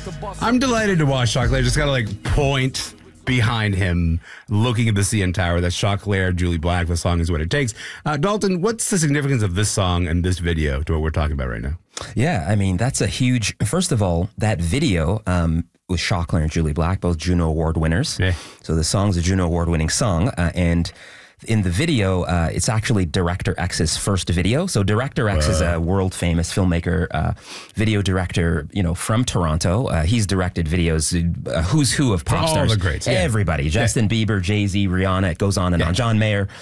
I'm delighted to watch Chocolate. Just gotta like point behind him, looking at the CN Tower. That's Chocolate, Julie Black. The song is What It Takes. Dalton, what's the significance of this song and this video to what we're talking about right now? Yeah, I mean, that's a huge... First of all, that video was Chocolate and Julie Black, both Juno Award winners. Yeah. So the song's a Juno Award-winning song, and... In the video, it's actually Director X's first video. So Director X is a world-famous filmmaker, video director, from Toronto. He's directed videos, who's who of pop stars. All the greats. Yeah. Everybody. Justin Bieber, Jay-Z, Rihanna, it goes on and on. John Mayer.